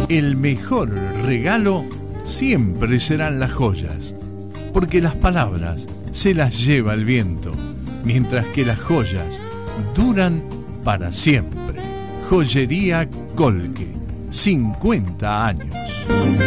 El mejor regalo siempre serán las joyas, porque las palabras se las lleva el viento, mientras que las joyas duran para siempre. Joyería Colque, 50 años.